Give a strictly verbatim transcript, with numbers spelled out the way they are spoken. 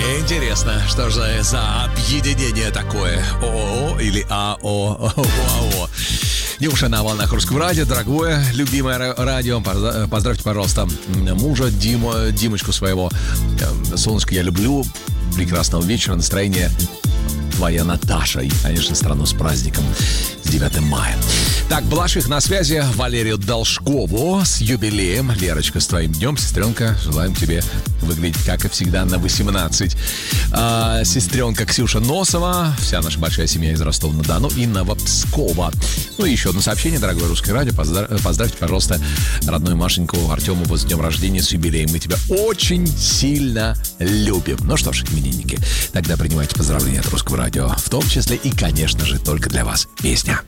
Интересно, что же за объединение такое? ООО или АО? ОАО. Девушка на волнах Русского радио, дорогое, любимое радио. Поздравьте, пожалуйста, мужа Диму, Димочку своего. Солнышко, я люблю. Прекрасного вечера, настроения. Твоя Наташа. И, конечно, страну с праздником, с девятым мая. Так, Балаших на связи. Валерию Должкову с юбилеем. Лерочка, с твоим днем, сестренка. Желаем тебе выглядеть, как и всегда, на восемнадцать. А, сестренка Ксюша Носова. Вся наша большая семья из Ростова-на-Дону и Новопскова. Ну и еще одно сообщение, дорогое Русское радио. Поздрав... Поздравьте, пожалуйста, родную Машеньку Артемову с днем рождения, с юбилеем. Мы тебя очень сильно любим. Ну что ж, именинники, тогда принимайте поздравления от Русского радио. В том числе и, конечно же, только для вас песня.